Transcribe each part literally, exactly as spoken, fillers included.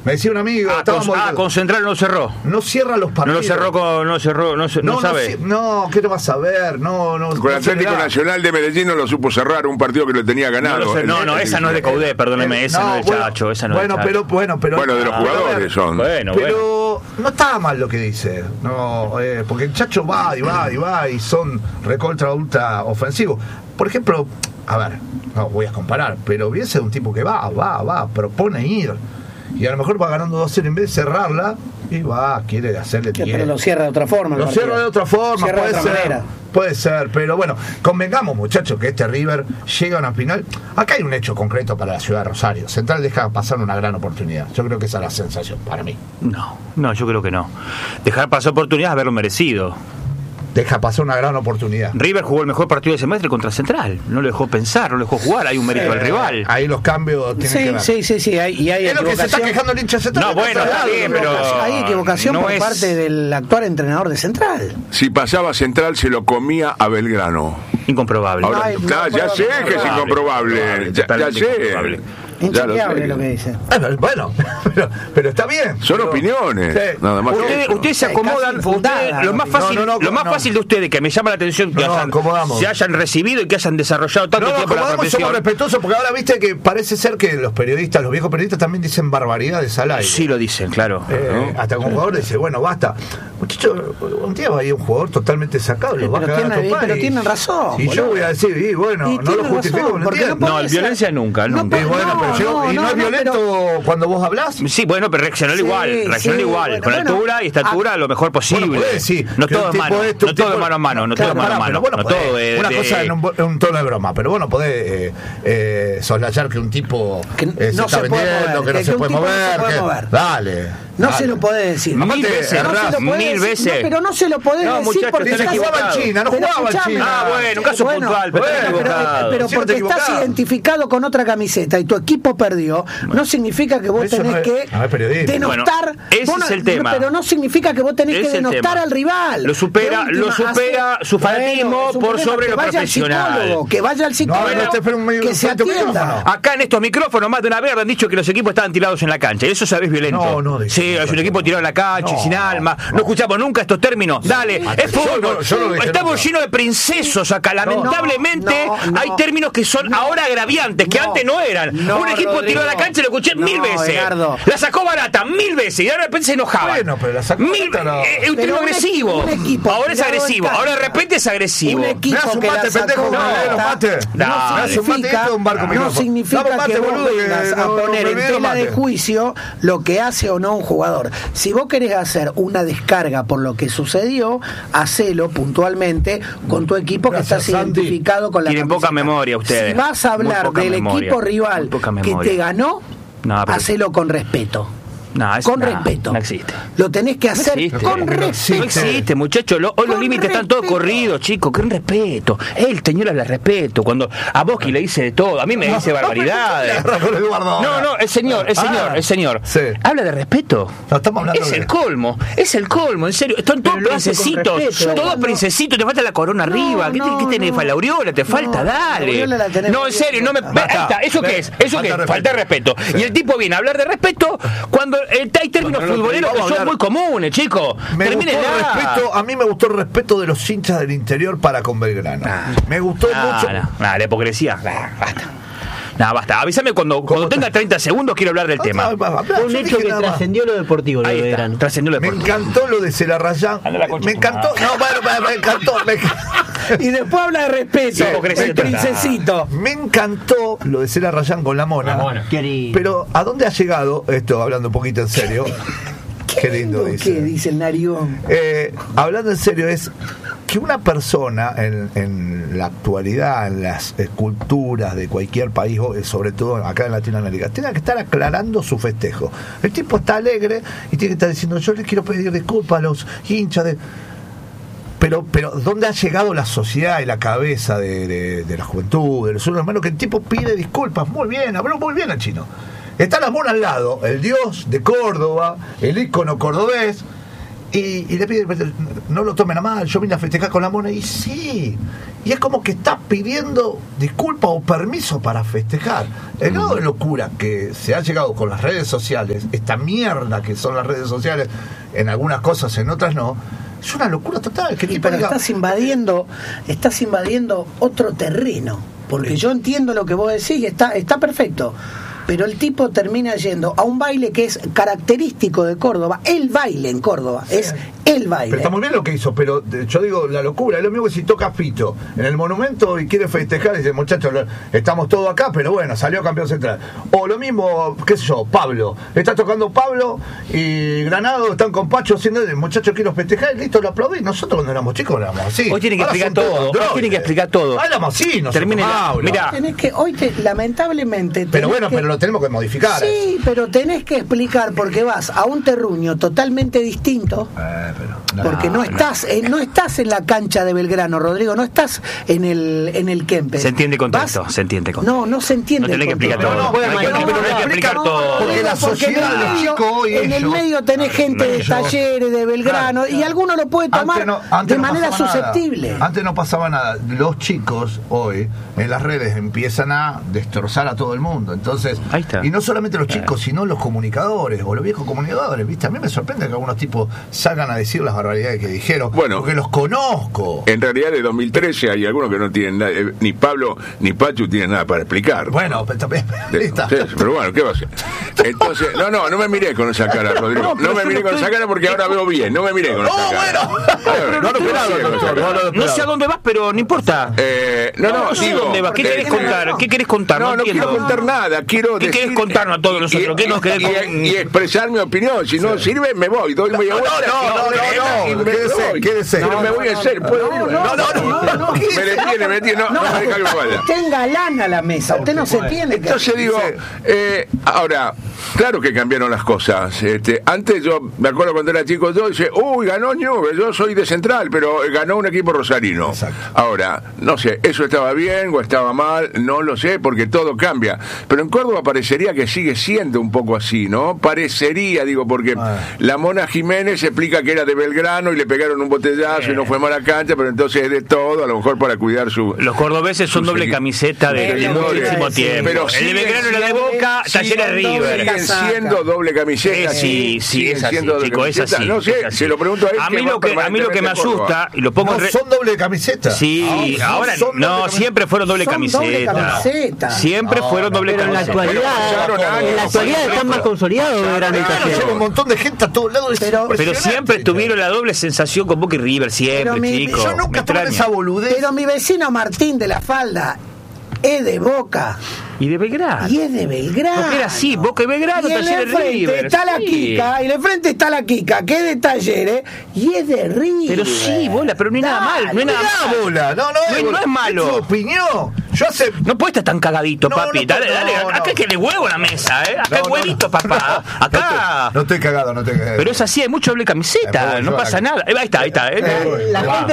Me decía un amigo, Ah, con, ah, con Central no cerró. No cierra los partidos. No lo cerró con, no cerró, no, no, no sabe. No, no, ¿qué no vas a ver? No, no. Con el Atlético Nacional de Medellín no lo supo cerrar, un partido que lo tenía ganado. No, no, no, no esa no es de Caudé, perdóneme, esa no es del Chacho, esa no es del Chacho. Bueno, pero, bueno, pero. Bueno, de los ah, jugadores son. Bueno, pero bueno. No está mal lo que dice. No, eh, porque el Chacho va y va y va y son recontra ultra ofensivos. Por ejemplo, a ver, no voy a comparar, pero Bielsa es un tipo que va, va, va, propone ir. Y a lo mejor va ganando dos cero en vez de cerrarla y va, quiere hacerle sí, pero lo cierra de otra forma. Lo cierra de otra forma, cierra puede de otra ser. Manera. Puede ser, pero bueno, convengamos, muchachos, que este River llega a una final. Acá hay un hecho concreto para la ciudad de Rosario. Central deja pasar una gran oportunidad. Yo creo que esa es la sensación para mí. No, no, yo creo que no. Dejar pasar oportunidades, haberlo merecido. Deja pasar una gran oportunidad. River jugó el mejor partido de semestre contra Central. No lo dejó pensar, no lo dejó jugar. Hay un mérito del eh, rival. Ahí los cambios tienen sí, que ver. Sí, sí, sí. Hay, y hay es lo que se está quejando el hincha Central. No, bueno, está bien, pero... Hay equivocación no por es... parte del actual entrenador de Central. Si pasaba Central, se lo comía a Belgrano. Incomprobable. Ahora, Ay, nah, ya sé que es incomprobable. Ya, ya sé. Inchequeable lo que dice. Bueno, pero, pero está bien. Son pero, opiniones. Sí. Nada más. Ustedes, ustedes se acomodan. Ustedes, lo más fácil, no, no, no, lo más no. fácil de ustedes, que me llama la atención, que no, hayan, no, se hayan recibido y que hayan desarrollado tanto no, no, tiempo la profesión. Somos respetuosos, porque ahora viste que parece ser que los periodistas, los viejos periodistas también dicen barbaridades al aire. Sí lo dicen, claro. Eh, ¿no? Hasta que un jugador dice, bueno, basta. Muchacho, un día va a ir un jugador totalmente sacado, lo va a cagar tiene, a tu Pero tienen razón. Y yo voy a decir, y bueno, y no lo justifico, razón, no, no, no violencia nunca, nunca. Y bueno, pero yo, y no es violento cuando vos hablás. Sí, bueno, pero reaccionó sí, igual, reaccionó sí, igual, bueno, con bueno, altura y estatura a, lo mejor posible. Bueno, puede, sí, no todo es mano, esto, no todo es mano a mano, no todo es mano a mano, no todo es una cosa en un, en un tono de broma, pero bueno, podés eh, eh, soslayar que un tipo que eh, no se está se vendiendo, mover, que, que no se puede mover, no se puede que, mover. Dale. No dale. se lo podés decir. Mil veces, no Raz, mil decir, veces. No, pero no se lo podés no, decir muchachos, porque están no jugaba en China, no pero jugaba en China. Ah, bueno, un caso bueno, puntual, pero, bueno, pero, pero, pero sí, porque estás equivocado. identificado con otra camiseta y tu equipo perdió, bueno, no significa que vos eso tenés no es, que no es denostar. Bueno, ese vos no, es el tema. Pero no significa que vos tenés es que denostar al rival. Lo supera, última, lo supera hace, su fanatismo bueno, por sobre lo profesional. Que vaya al psicólogo, no, que, no, que, que se atienda. Acá en estos micrófonos más de una vez han dicho que los equipos estaban tirados en la cancha. Eso sabés violento. No, no, de sí, es un equipo tirado en la cancha, no, sin alma. No, no escuchamos nunca estos términos. Dale, sí, es fútbol. Yo no, yo no Estamos nunca. llenos de princesos acá. Lamentablemente no, no, hay términos que son no, ahora agraviantes, que no, antes no eran. No, un equipo Rodrigo, tiró a la cancha y lo escuché mil veces. Edgardo. La sacó barata mil veces y ahora de repente se enojaba. Bueno, pero la sacó mil, barata, no. Es un término agresivo. Un equipo, ahora es agresivo. Ahora de repente es agresivo. Un equipo que la sacó barata no significa, no significa que vos vengas a poner en tela de juicio lo que hace o no un jugador. Si vos querés hacer una descarga por lo que sucedió, hacelo puntualmente con tu equipo que estás identificado con la Tienen poca memoria ustedes. Si vas a hablar del memoria. equipo rival que te ganó, no, pero... hacelo con respeto. No, es, con no, respeto. No existe. Lo tenés que hacer no con no respeto. Existe. No existe, muchachos. Lo, hoy los límites están todos corridos, chicos. Con respeto. Él, señora, le respeto. Cuando a Boschi le dice de todo, a mí me dice barbaridades. No, no, el señor, el señor, el señor. Sí. Habla de respeto. No, estamos hablando es de... el colmo, es el colmo, en serio. Están todos princesitos. Todos cuando... princesitos. Te falta la corona no, arriba. ¿Qué, no, ¿qué tenés? No. La aureola, te falta, no, dale. No, en serio, no me. Ahí está, ¿eso qué es? ¿Eso qué es? Falta de respeto. Y el tipo viene a hablar de respeto cuando hay términos futboleros que son muy comunes, chicos. Me gustó el respeto, a mí me gustó el respeto de los hinchas del interior para con Belgrano. Nah, me gustó nah, mucho. Nah, nah, la hipocresía. Nah, basta. Nah, basta. Avísame cuando, cuando tenga treinta segundos, quiero hablar del tema. Un hecho que trascendió lo deportivo, lo de Belgrano. Trascendió lo deportivo. Me encantó lo de Celarrayán. Me encantó. No, bueno, me encantó. Me... Y después habla de respeto. Sí, el princesito. Me encantó lo de Celarayán con la mona. La mona. Pero ¿a dónde ha llegado esto? Hablando un poquito en serio. ¿Qué, Qué lindo dice. ¿Qué dice el narigón? Eh, hablando en serio, es que una persona en, en la actualidad, en las esculturas de cualquier país, sobre todo acá en Latinoamérica, tenga que estar aclarando su festejo. El tipo está alegre y tiene que estar diciendo: yo les quiero pedir disculpas a los hinchas de... Pero, pero ¿dónde ha llegado la sociedad y la cabeza de, de, de la juventud, de los hermanos? Que el tipo pide disculpas. Muy bien, habló muy bien el chino. Está la mona al lado, el dios de Córdoba, el ícono cordobés, Y, y le pide, no lo tomen a mal, yo vine a festejar con la mona. Y sí, y es como que está pidiendo disculpas o permiso para festejar. El grado de locura que se ha llegado con las redes sociales, esta mierda que son las redes sociales, en algunas cosas, en otras no, es una locura total. Que sí, pero diga, estás invadiendo, estás invadiendo otro terreno. Porque sí. Yo entiendo lo que vos decís, está, está perfecto. Pero el tipo termina yendo a un baile que es característico de Córdoba. El baile en Córdoba sí. Es el baile. Pero está muy bien lo que hizo, pero yo digo, la locura es lo mismo que si toca Fito en el Monumento y quiere festejar y dice, muchachos, estamos todos acá, pero bueno, salió campeón central. O lo mismo, qué sé yo, Pablo. Está tocando Pablo y Granado están con Pacho haciendo, muchachos, quiero festejar y listo, lo aplaudí. Nosotros cuando éramos chicos éramos así. Hoy tienen que explicar todo. Hoy tienen que explicar todo. Éramos así, no termine la... Mirá. Tenés que, hoy te, lamentablemente... Pero bueno, que... pero lo tenemos que modificar. Sí, pero tenés que explicar porque vas a un terruño totalmente distinto. Eh, pero, no, porque no, no estás eh, no estás en la cancha de Belgrano, Rodrigo, no estás en el en el Kempes. Se entiende con esto, se entiende con No, no se entiende. No tenés que explicar todo. No, no, no, que explicar todo. Porque la sociedad en el medio, en el medio tenés gente de Talleres, de Belgrano, claro, y alguno lo puede tomar antes no, antes de no manera susceptible. Nada. Antes no pasaba nada. Los chicos hoy en las redes empiezan a destrozar a todo el mundo. Entonces, ahí está. Y no solamente los chicos, sino los comunicadores o los viejos comunicadores, ¿viste? A mí me sorprende que algunos tipos salgan a decir las barbaridades que dijeron, bueno, porque los conozco. En realidad de dos mil trece hay algunos que no tienen nada, eh, ni Pablo ni Pachu tienen nada para explicar. Bueno, pero también está. Sí, pero bueno, ¿qué va a hacer? Entonces, no, no, no me miré con esa cara, Rodrigo. No, no me miré con esa cara porque ahora veo bien, no me miré con esa cara. Bueno. No, no, no sé a dónde vas, pero no importa. Eh, no, no, no sé a dónde vas. ¿Qué querés contar? ¿Qué querés contar? No, no quiero contar nada, quiero ¿Qué querés contarnos a todos nosotros? ¿Qué nos querés contar? Y expresar mi opinión, si no sirve me voy, doy media vuelta. No, no, no, no, quédese, quédese. Pero me voy a hacer, puedo ir. No, no, no. Me detiene, me detiene, no, no me deja que me vaya. Tenga lana la mesa, usted no se tiene que... Entonces digo, eh, ahora, claro que cambiaron las cosas. Este, antes yo, me acuerdo cuando era chico, yo dije, uy, ganó Newell's, yo soy de Central, pero ganó un equipo rosarino. Exacto. Ahora, no sé, eso estaba bien o estaba mal, no lo sé, porque todo cambia. Pero en Córdoba parecería que sigue siendo un poco así, ¿no? Parecería, digo, porque ah. la Mona Jiménez explica que era de Belgrano y le pegaron un botellazo eh. y no fue mala cancha, pero entonces es de todo, a lo mejor para cuidar su... Los cordobeses son doble camiseta de, de muchísimo tiempo. Pero el de Belgrano era de Boca, Talleres River. Siguen siendo doble camiseta. Eh, sí, sí, es así, chico, es así. No sé, se lo pregunto a él. A mí lo que, a mí lo que me asusta, y lo pongo... No, son doble camiseta. Sí, ah, ahora no, siempre fueron doble camiseta. Siempre fueron doble camiseta. En la actualidad, en la actualidad están más consolidados Belgrano y Talleres. Un montón de gente a todos lados. Pero siempre tuvieron la doble sensación con Boca y River, siempre, chicos. Yo nunca tuve esa boludez. Pero mi vecino Martín de la Falda es de Boca. Y de Belgrano. Y es de Belgrano. Porque era así, Boca y Belgrano, y Talleres de River. Está la sí. Kika, y de frente está la Kika, que es de Talleres, y es de River. Pero sí, bola, pero no hay nada mal. No hay nada mal. Bola. No, no, no, es, no es malo. Es tu opinión. Yo hace... No puedes estar tan cagadito, no, papi. No, dale, dale. No, acá no. Es que le huevo la mesa, ¿eh? Acá no, es huevito, papá. Acá. No estoy cagado, no estoy cagado. Pero es así, hay mucho doble camiseta. No pasa nada. Ahí está, ahí está. Eh, la gente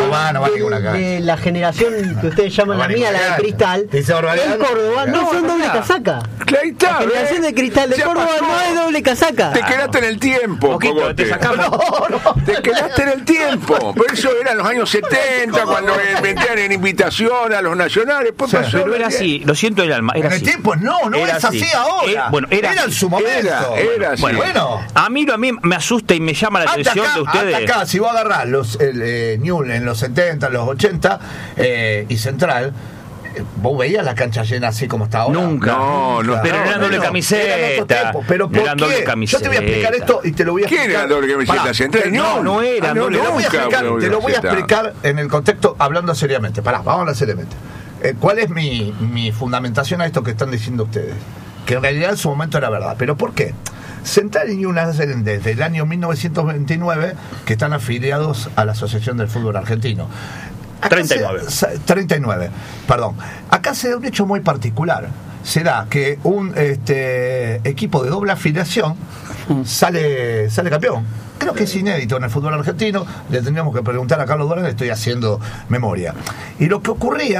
de la generación que ustedes llaman la mía, la de Cristal, en Córdoba, no son doble casaca. Ahí está. La generación de Cristal de Córdoba no es doble casaca. Te quedaste en el tiempo, Poquito, te sacamos. Te quedaste en el tiempo. Por eso eran los años setenta, cuando metían en invitación a los nacionales. Sí, pero era así, lo siento el alma. Era en el así. tiempo no, no era es así, así ahora. Era, bueno, era, era en su momento. Era, era así. Bueno, bueno, a mí a mí me asusta y me llama la atención acá, de ustedes. Hasta acá, si vos agarrás los, el eh, Newell's en los setenta, los ochenta eh, y Central, ¿vos veías la cancha llena así como está ahora? Nunca. No, no. Pero no, eran doble no, camiseta. Pero ¿por eran qué? Doble camiseta. Yo te voy a explicar esto y te lo voy a explicar. ¿Quién era doble camiseta? ¿Central? No, no era. Ah, no, no, voy a explicar, te lo voy a explicar en el contexto, hablando seriamente. Pará, vamos a hablar seriamente. Eh, ¿Cuál es mi, mi fundamentación a esto que están diciendo ustedes? Que en realidad en su momento era verdad. ¿Pero por qué? Central y Newell's desde el año mil novecientos veintinueve que están afiliados a la Asociación del Fútbol Argentino. Acá treinta y nueve. Se, treinta y nueve, perdón. Acá se da un hecho muy particular. Se da que un este, equipo de doble afiliación sale, sale campeón. Creo que es inédito en el fútbol argentino. Le tendríamos que preguntar a Carlos Durán, estoy haciendo memoria. Y lo que ocurría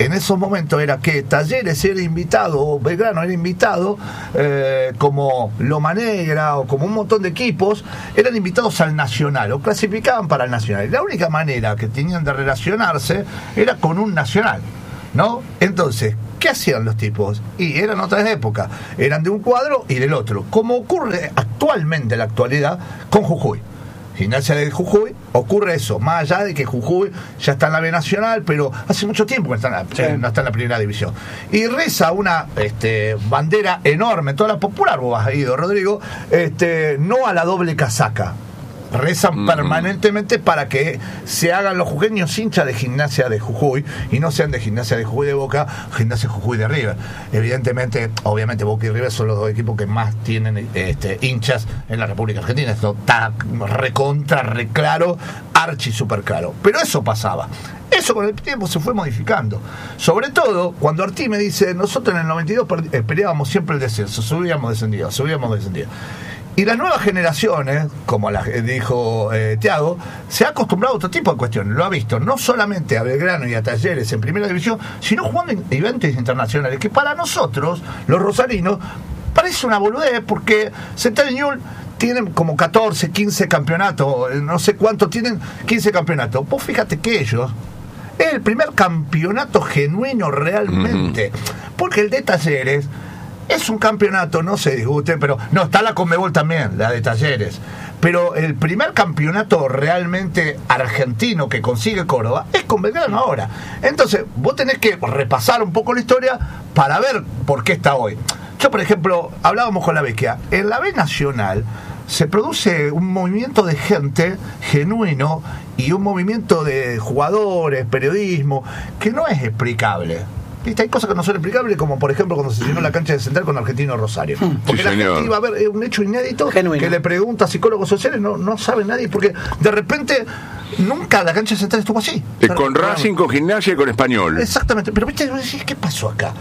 en esos momentos era que Talleres era invitado, o Belgrano era invitado, eh, como Loma Negra o como un montón de equipos, eran invitados al Nacional o clasificaban para el Nacional. Y la única manera que tenían de relacionarse era con un Nacional, ¿no? Entonces, ¿qué hacían los tipos? Y eran otras épocas, eran de un cuadro y del otro, como ocurre actualmente en la actualidad con Jujuy. Gimnasia de Jujuy, ocurre eso, más allá de que Jujuy ya está en la B Nacional, pero hace mucho tiempo que está en la, sí. no está en la primera división. Y reza una este, bandera enorme, toda la popular, vos has ido, Rodrigo, este, no a la doble casaca. Rezan mm. permanentemente para que se hagan los jujeños hinchas de Gimnasia de Jujuy y no sean de Gimnasia de Jujuy de Boca, Gimnasia de Jujuy de River. Evidentemente, obviamente Boca y River son los dos equipos que más tienen este, hinchas en la República Argentina. Esto está recontra, reclaro, archi super claro. Pero eso pasaba. Eso con el tiempo se fue modificando. Sobre todo cuando Artí me dice, nosotros en el noventa y dos peleábamos siempre el descenso, subíamos descendidos, subíamos descendidos. Y las nuevas generaciones, como la, dijo eh, Thiago, se ha acostumbrado a otro tipo de cuestiones. Lo ha visto no solamente a Belgrano y a Talleres en primera división, sino jugando en eventos internacionales, que para nosotros, los rosarinos, parece una boludez, porque Central y Newell's tienen como catorce, quince campeonatos, no sé cuánto, tienen quince campeonatos. Vos fíjate que ellos, es el primer campeonato genuino realmente, mm-hmm. porque el de Talleres es un campeonato, no se discute, pero no, está la Conmebol también, la de Talleres, pero el primer campeonato realmente argentino que consigue Córdoba es con Belgrano ahora. Entonces vos tenés que repasar un poco la historia para ver por qué está hoy. Yo, por ejemplo, hablábamos con la Vecchia, en la B Nacional se produce un movimiento de gente genuino y un movimiento de jugadores, periodismo, que no es explicable. ¿Viste? Hay cosas que no son explicables, como por ejemplo cuando se llenó la cancha de Central con Argentino Rosario. Porque sí, la señor. gente iba a ver un hecho inédito Genuino. que le pregunta a psicólogos sociales, no, no sabe nadie, porque de repente nunca la cancha de Central estuvo así. Es con Racing, con Gimnasia y con Español. Exactamente, pero viste, ¿qué pasó acá?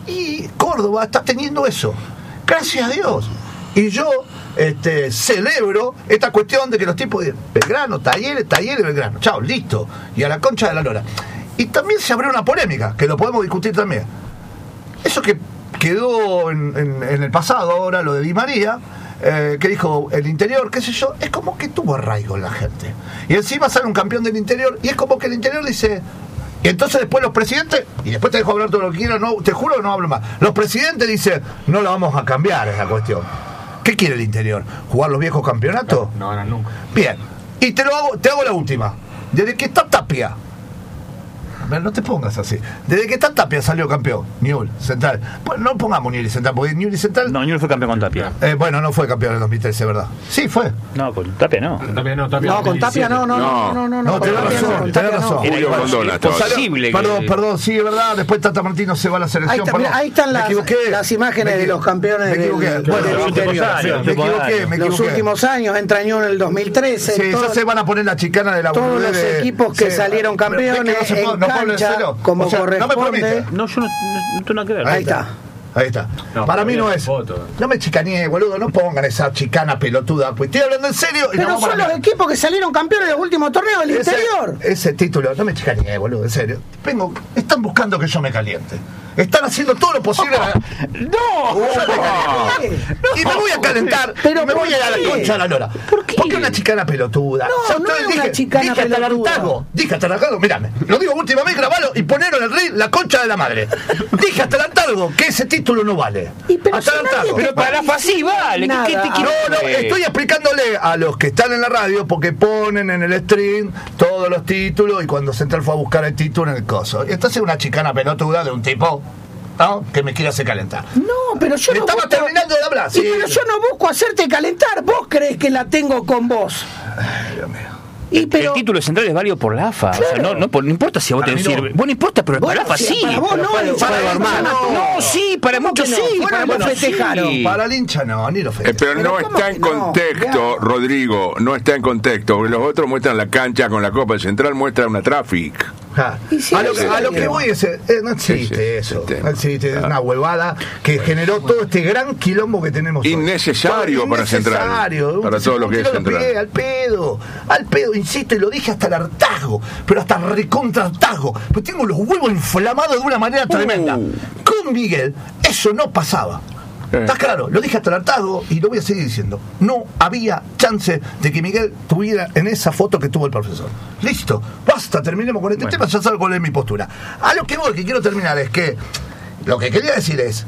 Y Córdoba está teniendo eso, gracias a Dios. Y yo este, celebro esta cuestión de que los tipos de Belgrano, Talleres, Talleres, Belgrano, chao, listo, y a la concha de la lora. Y también se abrió una polémica, que lo podemos discutir también. Eso que quedó en, en, en el pasado ahora, lo de Di María, eh, que dijo el interior, qué sé yo, es como que tuvo arraigo en la gente. Y encima sale un campeón del interior, y es como que el interior dice... Y entonces después los presidentes, y después te dejo hablar todo lo que quieras, no, te juro que no hablo más. Los presidentes dicen, no la vamos a cambiar esa cuestión. ¿Qué quiere el interior? ¿Jugar los viejos campeonatos? No, no, nunca. Bien, y te lo hago, te hago la última. Desde que está Tapia... No te pongas así. Desde que está Tapia salió campeón, Newell's, Central. Bueno, no pongamos Newell's y Central, porque Newell's y Central... No, Newell's fue campeón con Tapia. Eh, bueno, no fue campeón en dos mil trece, ¿verdad? Sí, fue. No, con Tapia no. Con Tapia no, Tapia no, con Tapia no, no, no, no, no. No, tenés razón, tenés razón. Julio Rondona. Posible. Perdón, perdón, sí, es verdad. Después Tata Martino se va a la selección. Ahí están las imágenes de los campeones del interior. Me equivoqué, me equivoqué. Los últimos años, entra en el dos mil trece. Sí, ya se van a poner la chicana de la... Todos los equipos que salieron campeones en cancha... Como o sea, corresponde. No, yo no, no, no tengo nada que ver. Ahí está. Ahí está. No, para mí no es. Foto. No me chicaneé, boludo. No pongan esa chicana pelotuda. Pues estoy hablando en serio. Pero no, son los equipos que salieron campeones en los últimos torneos del ese, interior. Ese título, no me chicaneé, boludo. En serio. Vengo, están buscando que yo me caliente. Están haciendo todo lo posible. Oh, a... ¡No! no y me voy a calentar. Pero me voy a ir a la concha a la lora. ¿Por qué? Porque una chicana pelotuda. No, o sea, no es dije, una chicana dije pelotuda. Dije atarantado, mirame. Lo digo últimamente, grabalo y ponerlo en el ring la concha de la madre. Dije atarantado que ese título no vale. Y pero atarantado. Pero para la así vale. ¿Qué, qué te quiero? No, no, estoy explicándole a los que están en la radio porque ponen en el stream todos los títulos y cuando Central fue a buscar el título en el coso. Y entonces una chicana pelotuda de un tipo... ¿no? Que me quiere hacer calentar. No, pero yo me no estaba busco... terminando de hablar. Sí. Pero yo no busco hacerte calentar. Vos crees que la tengo con vos. Ay, Dios mío. Y pero, el título central es válido por la A F A. Claro. O sea, no, no, no importa si a vos te sirve. No. Vos no importa, pero para la A F A sí. Para vos no, para, para, para, para no. no, sí, para muchos no? sí. Bueno, para lo festejaron. Sí. Para el hincha no, ni lo festejaron. Eh, pero, pero no está en contexto, no? Rodrigo, no está en contexto. Porque los otros muestran la cancha con la Copa. El Central muestra una traffic. Ja. Si a, lo que, a lo que voy es, eh, no existe sí, sí, eso, sí, no existe, claro. Es una huevada que generó todo este gran quilombo que tenemos innecesario hoy. Para Central, para todo lo que es Central. Pie, al pedo, al pedo, insisto, y lo dije hasta el hartazgo, pero hasta recontra hartazgo, pues tengo los huevos inflamados de una manera tremenda. Uh. Con Miguel eso no pasaba. Eh. ¿Estás claro? Lo dije hasta el hartazgo y lo voy a seguir diciendo. No había chance de que Miguel tuviera en esa foto que tuvo el profesor. Listo, basta, terminemos con este bueno. tema, ya sabes cuál es mi postura. A lo que voy, que quiero terminar es que lo que quería decir es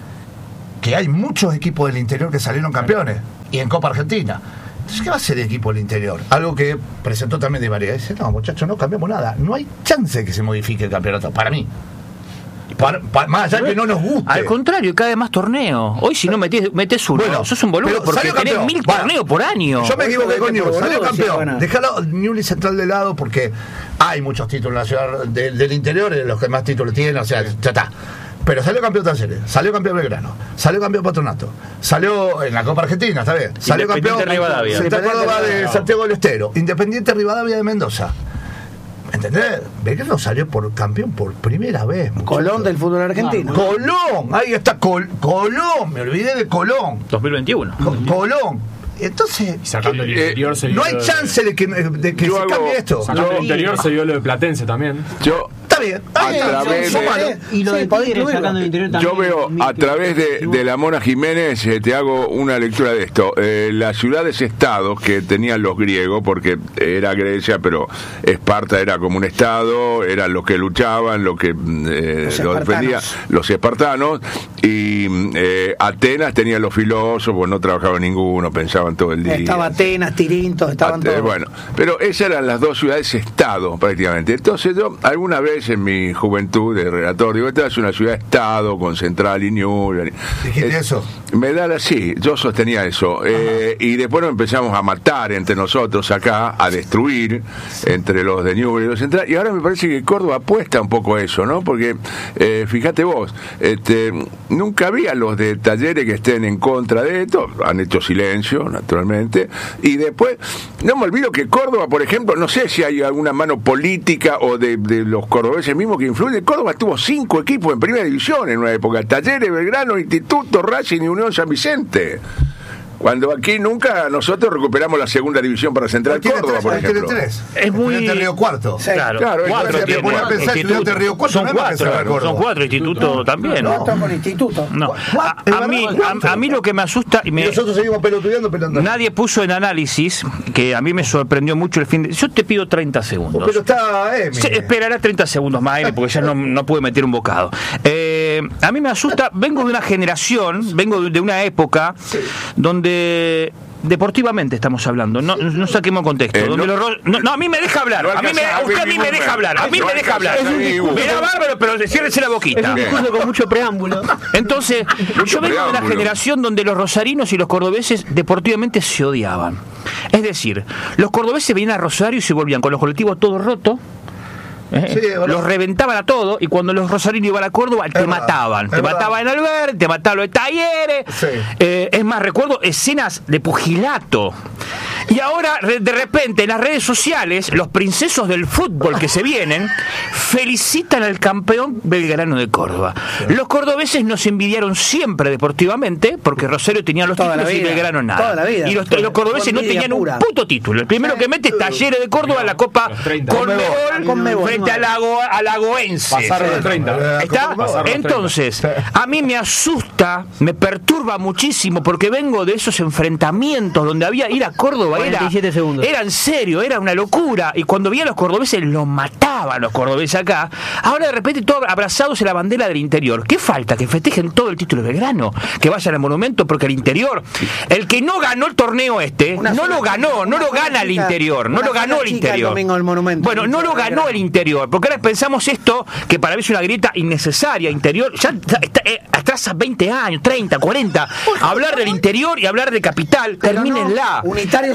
que hay muchos equipos del interior que salieron campeones y en Copa Argentina. Entonces, ¿qué va a ser el equipo del interior? Algo que presentó también Di María. Dice, no, muchachos, no cambiamos nada. No hay chance de que se modifique el campeonato, para mí. Para, para, más allá de que no nos guste. Al contrario, cada vez más torneos. Hoy si no metés, metés uno, bueno, sos un boludo porque tenés mil bueno, torneos por año. Yo me equivoqué con Newell's, salió campeón. Sí, Dejalo Newell's Central de lado porque hay muchos títulos en la ciudad de, del interior, los que más títulos tienen, o sea, ya está. Pero salió campeón Talleres, salió campeón Belgrano, salió campeón Patronato, salió en la Copa Argentina, está bien, salió campeón Rivadavia. Santa Córdoba de Santiago del Estero, Independiente Rivadavia de Mendoza. ¿Entendés? Belgrano salió por campeón por primera vez. Muchachos. Colón del fútbol argentino. Ah, Colón, ahí está Col- Colón, me olvidé de Colón. dos mil veintiuno. Co- Colón. Entonces, y sacando el interior eh, se no hay chance de, de que, de que se hago, cambie esto. Sacando el interior se vio lo de Platense también. Yo Está bien. A bien, través son, son de, y lo de Tigre sacando el interior también. Yo veo a través de, de la Mona Jiménez, eh, te hago una lectura de esto. Eh, las ciudades-estados que tenían los griegos, porque era Grecia, pero Esparta era como un estado, eran los que luchaban, los que eh, los, los defendían, los espartanos, y eh, Atenas tenía los filósofos, no trabajaba ninguno, pensaban todo el día. Estaba Atenas, Tirinto, estaban Ate- todos. Bueno, pero esas eran las dos ciudades-estado prácticamente. Entonces yo alguna vez en mi juventud de relator digo, esta es una ciudad-estado con Central y Newell's. ¿Dijiste eh, eso? Me da la, sí, yo sostenía eso. Eh, y después nos empezamos a matar entre nosotros acá, a destruir entre los de Newell's y los Central. Y ahora me parece que Córdoba apuesta un poco a eso, ¿no? Porque, eh, fíjate vos, este, nunca había los de Talleres que estén en contra de esto. Han hecho silencio, naturalmente. Y después, no me olvido que Córdoba, por ejemplo, no sé si hay alguna mano política o de, de los cordobeses mismos que influyen. Córdoba tuvo cinco equipos en primera división en una época: Talleres, Belgrano, Instituto, Racing y Unión San Vicente. Cuando aquí nunca nosotros recuperamos la segunda división para Central Córdoba, tres, por ejemplo. Tres. Es muy Río Cuarto. Sí. Claro, claro, cuatro, es, tiene, es, pensar, instituto, Río Cuarto, son, no cuatro, son cuatro, Instituto no, también. No, no, con Instituto. No. A, a, mí, a, a mí lo que me asusta y, me, y nosotros seguimos pelotudeando, pelotudeando. Nadie puso en análisis, que a mí me sorprendió mucho el fin de... Yo te pido treinta segundos. Pero está Emi. Se, esperará treinta segundos más, Emi, porque ya no, no puede meter un bocado. Eh, a mí me asusta, vengo de una generación, vengo de una época sí. donde... Deportivamente estamos hablando, no, no saquemos contexto. Eh, donde no, los, no, no, a mí me deja hablar. A mí me, usted a mí me deja hablar. A mí me deja hablar. Me da bárbaro, pero ciérrese la boquita. Es un discurso con mucho preámbulo. Entonces, yo vengo de una generación donde los rosarinos y los cordobeses deportivamente se odiaban. Es decir, los cordobeses venían a Rosario y se volvían con los colectivos todos rotos. ¿Eh? Sí, los reventaban a todos y cuando los rosarinos iban a Córdoba te mataban, te mataban en Alberti, te mataban en Talleres. Sí. Eh, es más, recuerdo escenas de pugilato. Y ahora, de repente, en las redes sociales, los princesos del fútbol que se vienen felicitan al campeón belgrano de Córdoba. Sí. Los cordobeses nos envidiaron siempre deportivamente porque Rosario tenía los toda títulos y Belgrano nada. Toda la vida. Y los, los cordobeses no tenían pura. un puto título. El primero sí. que mete es Talleres de Córdoba en la Copa Conmebol frente a la, a la Goense. Pasaron los treinta. ¿Está? Entonces, a mí me asusta, me perturba muchísimo porque vengo de esos enfrentamientos donde había ir a Córdoba. Era, era en serio, era una locura. Y cuando vi a los cordobeses, los mataban los cordobeses acá. Ahora de repente todos abrazados en la bandera del interior. ¿Qué falta? Que festejen todo el título de Belgrano, que vayan al monumento, porque el interior, el que no ganó el torneo este, una no lo ganó, no lo gana el interior, no lo ganó el interior. El bueno, no lo ganó el interior, porque ahora pensamos esto, que para mí es una grieta innecesaria, interior, ya está, eh, atrasa veinte años, treinta, cuarenta, hablar del interior y hablar de capital, termínenla. Unitario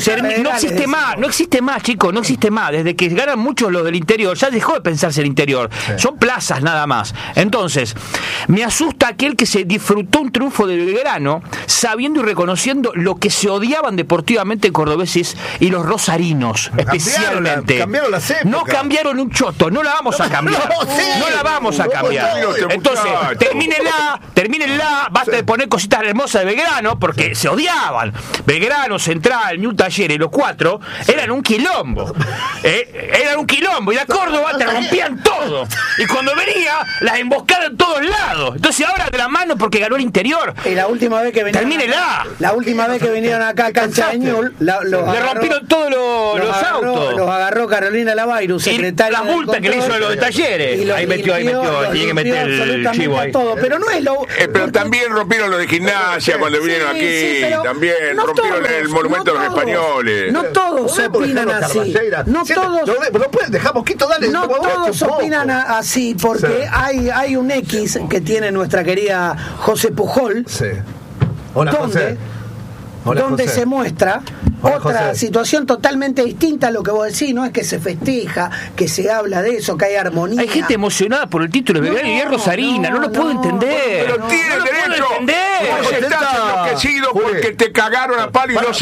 Termi- no existe más, no existe más, chicos, no existe más. Desde que ganan muchos los del interior, ya dejó de pensarse el interior. Sí. Son plazas nada más. Entonces, me asusta aquel que se disfrutó un triunfo de Belgrano, sabiendo y reconociendo lo que se odiaban deportivamente cordobeses y los rosarinos, especialmente. Cambiaron las épocas. No cambiaron un choto, no la vamos a cambiar. No, sí. no la vamos a cambiar. Entonces, termínenla, termínenla, basta sí. de poner cositas hermosas de Belgrano, porque sí. se odiaban. Belgrano, Central, New Talleres, los cuatro, sí. eran un quilombo. Eh, eran un quilombo. Y la Córdoba te rompían todo. Y cuando venía, las emboscaban en todos lados. Entonces ahora de la mano porque ganó el interior. Y la última vez que vinieron. Termínela. Acá, la última vez que vinieron acá a Cancha de Ñul, la, los le agarró, rompieron todos los, los, los agarró, autos. Los agarró Carolina Lavairu, secretaria. Y la multa que le hizo de los de Talleres. Lo, ahí metió, ahí metió. Tiene que meter el chivo ahí. Todo, pero no es lo. Eh, pero porque, también rompieron lo de Gimnasia sí, cuando vinieron sí, aquí. Sí, también no rompieron todos, el monumento no a los todos, españoles. No todos opinan así. No todos. No pueden dejar poquito, dale. No todos opinan así, porque hay hay un X que tiene nuestra querida José Pujol. Sí. Hola, José. Hola, donde José. se muestra Hola, otra José. situación totalmente distinta a lo que vos decís. No es que se festeja, que se habla de eso, que hay armonía. Hay gente emocionada por el título de Belgrano no, y es rosarina, no, no lo puedo no, entender. Pero no, tiene no derecho. Vos estás enloquecido porque te cagaron a palo y no se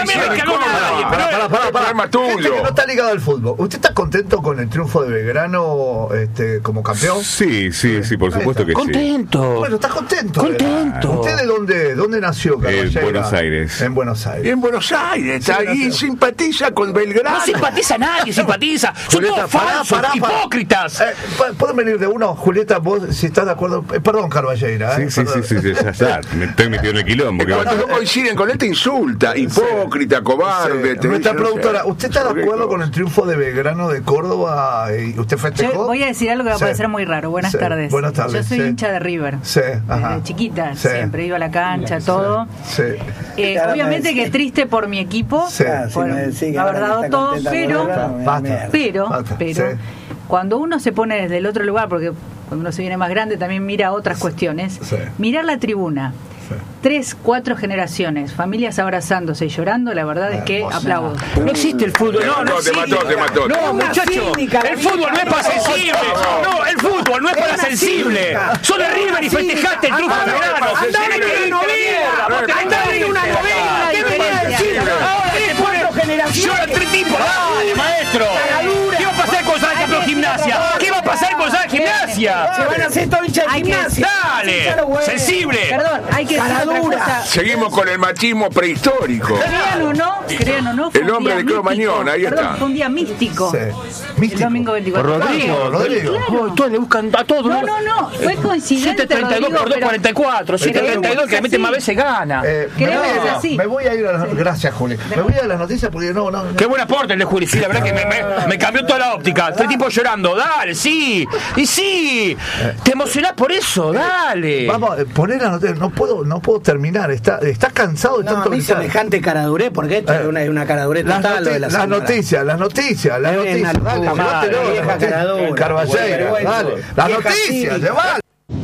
no está ligado al fútbol. ¿Usted está contento con el triunfo de Belgrano este, como campeón? Sí, sí, sí, por supuesto que contento. sí. Contento. Bueno, ¿estás contento? Contento. ¿Usted de dónde, dónde nació, En Buenos Aires. En Buenos Aires. En Buenos Aires. Sí, ahí no simpatiza con Belgrano. No simpatiza nadie, simpatiza. Son Julieta, todos falsos, pará, pará, hipócritas. Eh, ¿Pueden venir de uno? Julieta, vos, si estás de acuerdo. Eh, perdón, Carballeira. Eh, sí, sí, sí, sí, ya está. Me estoy metido en el quilombo. Cuando no coinciden con él, te insulta. Hipócrita, cobarde. Sí. Nuestra productora, ¿usted está de acuerdo con el triunfo de Belgrano de Córdoba? ¿Y usted festejó? Yo voy a decir algo que va a sí. parecer muy raro. Buenas sí. tardes. Buenas tardes. Yo soy sí. hincha de River. Sí. Desde chiquita, sí. siempre iba a la cancha, sí. todo. Sí. Eh, obviamente que triste por mi equipo, sí. por sí, haber dado todo, pero, basta, pero, basta. pero, sí. cuando uno se pone desde el otro lugar, porque cuando uno se viene más grande también mira otras cuestiones, sí. mirar la tribuna. Tres, cuatro generaciones, familias abrazándose y llorando, la verdad es que aplaudo. No existe el fútbol, no, no te mató, te mató. No, muchacho, el fútbol no es para sensible. No, el fútbol no es para sensible. Sos de River y festejaste el triunfo de Belgrano. Andá en una novela. Andá en una novela. ¿Qué me vas a decir? Ahora te ponen generaciones. Lloran tres tipos. Dale, maestro. ¿Qué va a pasar con San Campeón Gimnasia? ¿Qué va a pasar con San Gimnasia? Se van a hacer todo hincha de Gimnasia. Dale, sensible. Perdón, hay que seguimos con el machismo prehistórico. Crean o no, crean o no. El hombre de Cromañón, ahí Perdón, está. Fue un día místico. Sí. Místico. El domingo veinticuatro. Rodrigo, Rodrigo. Claro. Oh, todos le buscan a todos. No, no, no. Fue coincidente. siete treinta y dos por dos cuarenta y cuatro. siete treinta y dos que le mete más veces gana. Eh, me, voy a, así. me voy a ir a las gracias, Juli. Me voy a las noticias porque no, no. no. Qué buen aporte el de Juli. Sí, la verdad que me, me, me cambió toda la óptica. Tres tipos llorando. Dale, sí. Y sí. Te emocionás por eso. Dale. Vamos, poner la noticia. No puedo, no puedo terminar. Está, estás cansado de no, tanto a mí semejante caraduré, porque esto eh, es una, una caraduré total. Las, noti- de la las noticias, las noticias, las noticias. Dale, llévatelo, vieja caradura. Carballeira, dale. Las noticias, llévala.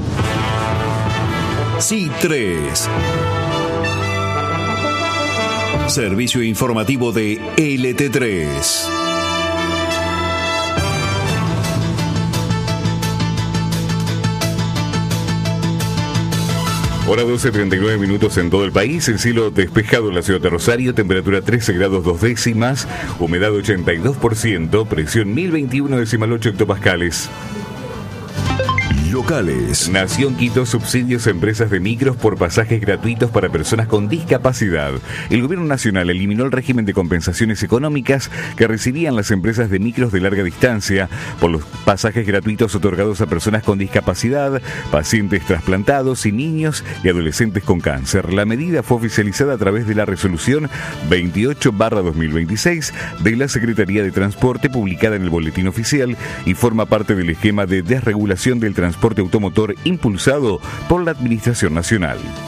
Sí tres. Servicio informativo de L T tres. Hora doce treinta y nueve minutos en todo el país, el cielo despejado en la ciudad de Rosario, temperatura trece grados dos décimas, humedad ochenta y dos por ciento, presión mil veintiuno decimal ocho hectopascales. Locales. Nación quitó subsidios a empresas de micros por pasajes gratuitos para personas con discapacidad. El gobierno nacional eliminó el régimen de compensaciones económicas que recibían las empresas de micros de larga distancia por los pasajes gratuitos otorgados a personas con discapacidad, pacientes trasplantados y niños y adolescentes con cáncer. La medida fue oficializada a través de la resolución veintiocho barra dos mil veintiséis de la Secretaría de Transporte, publicada en el Boletín Oficial, y forma parte del esquema de desregulación del transporte automotor impulsado por la Administración Nacional.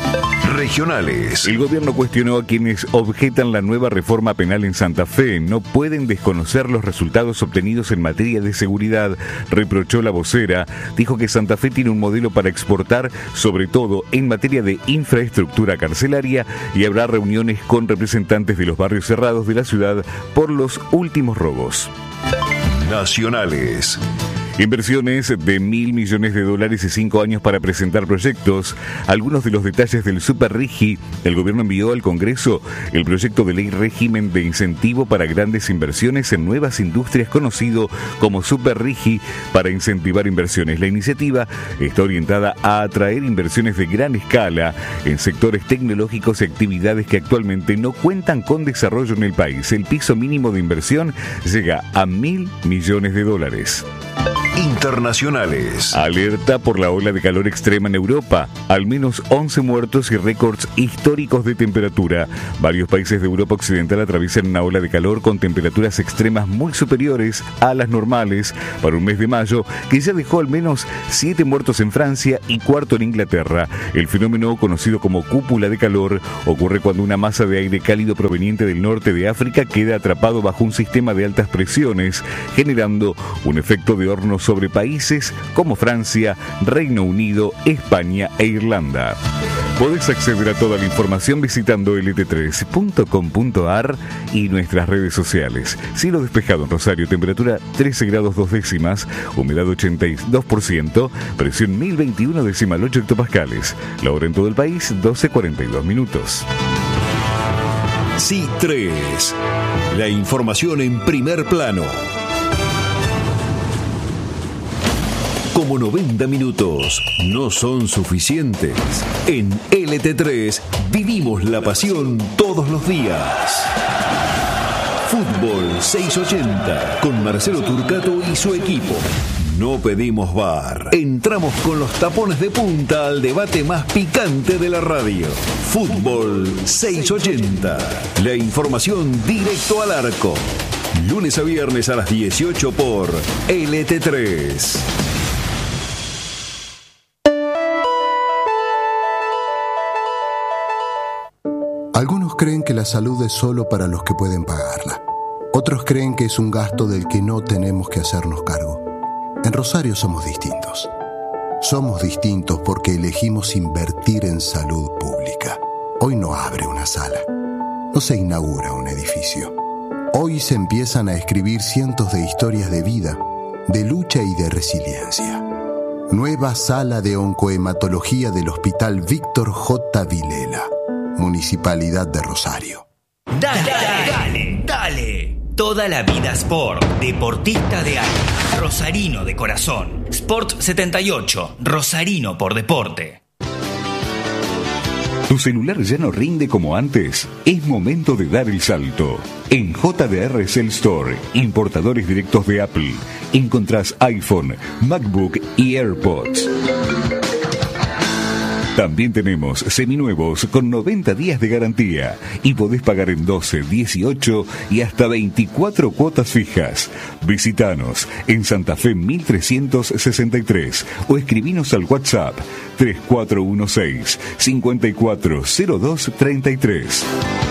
Regionales. El gobierno cuestionó a quienes objetan la nueva reforma penal en Santa Fe. No pueden desconocer los resultados obtenidos en materia de seguridad, reprochó la vocera. Dijo que Santa Fe tiene un modelo para exportar, sobre todo en materia de infraestructura carcelaria, y habrá reuniones con representantes de los barrios cerrados de la ciudad por los últimos robos. Nacionales. Inversiones de mil millones de dólares y cinco años para presentar proyectos. Algunos de los detalles del Super Rigi. El gobierno envió al Congreso el proyecto de ley régimen de incentivo para grandes inversiones en nuevas industrias, conocido como Super Rigi, para incentivar inversiones. La iniciativa está orientada a atraer inversiones de gran escala en sectores tecnológicos y actividades que actualmente no cuentan con desarrollo en el país. El piso mínimo de inversión llega a mil millones de dólares. Internacionales. Alerta por la ola de calor extrema en Europa. Al menos once muertos y récords históricos de temperatura. Varios países de Europa Occidental atraviesan una ola de calor con temperaturas extremas muy superiores a las normales para un mes de mayo, que ya dejó al menos siete muertos en Francia y cuarto en Inglaterra. El fenómeno, conocido como cúpula de calor, ocurre cuando una masa de aire cálido proveniente del norte de África queda atrapado bajo un sistema de altas presiones, generando un efecto de horno sobre países como Francia, Reino Unido, España e Irlanda. Podés acceder a toda la información visitando L T tres punto com punto a r y nuestras redes sociales. Cielo despejado en Rosario, temperatura trece grados dos décimas, humedad ochenta y dos por ciento, presión mil veintiuno decimal ocho hectopascales. La hora en todo el país, doce cuarenta y dos minutos. C I tres. La información en primer plano. Como noventa minutos no son suficientes, en L T tres vivimos la pasión todos los días. Fútbol seiscientos ochenta con Marcelo Turcato y su equipo. No pedimos bar. Entramos con los tapones de punta al debate más picante de la radio. Fútbol seiscientos ochenta. La información directo al arco. Lunes a viernes a las dieciocho por L T tres. Algunos creen que la salud es solo para los que pueden pagarla. Otros creen que es un gasto del que no tenemos que hacernos cargo. En Rosario somos distintos. Somos distintos porque elegimos invertir en salud pública. Hoy no abre una sala. No se inaugura un edificio. Hoy se empiezan a escribir cientos de historias de vida, de lucha y de resiliencia. Nueva sala de oncohematología del Hospital Víctor J. Vilela. Municipalidad de Rosario. Dale, dale, dale, dale. Toda la vida Sport. Deportista de alma. Rosarino de corazón. Sport setenta y ocho. Rosarino por deporte. ¿Tu celular ya no rinde como antes? Es momento de dar el salto. En J D R Cell Store, importadores directos de Apple, encontrás iPhone, MacBook y AirPods. También tenemos seminuevos con noventa días de garantía y podés pagar en doce, dieciocho y hasta veinticuatro cuotas fijas. Visítanos en Santa Fe mil trescientos sesenta y tres o escribinos al WhatsApp tres cuatro uno seis, cinco cuatro cero dos tres tres.